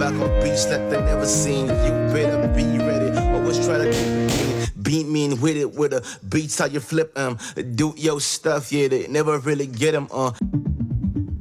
block on beats that they never seen. You better be ready. Always try to keep it mean. Beat mean with it with a beats how you flip 'em. Do your stuff, yeah, they never really get 'em.